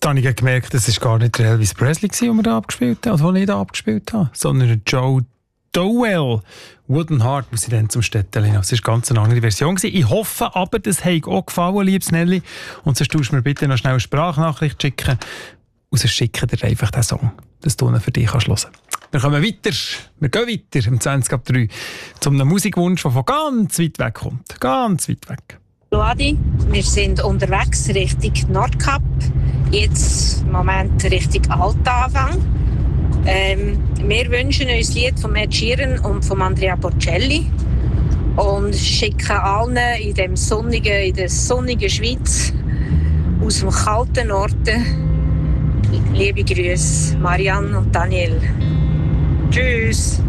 Da habe ich gemerkt, das war gar nicht der Elvis Presley, den wir da abgespielt haben, also den ich da abgespielt habe, sondern Joe Dowell. Wooden Heart muss ich dann zum Städtchen. Das war ganz eine andere Version. Ich hoffe aber, das hat auch gefallen, liebes Nelly. Und sonst tust du mir bitte noch schnell eine Sprachnachricht schicken. Und sonst schicken dir einfach den Song, dass du ihn für dich hören kannst. Wir kommen weiter. Wir gehen weiter um 20:03 zu einem Musikwunsch, der von ganz weit weg kommt. Ganz weit weg. Hallo Adi, wir sind unterwegs Richtung Nordkap. Jetzt im Moment Richtung Altanfang. Wir wünschen uns ein Lied von Ed Sheeran und von Andrea Bocelli und schicken allen in der sonnigen Schweiz aus dem kalten Norden liebe Grüße, Marianne und Daniel. Tschüss!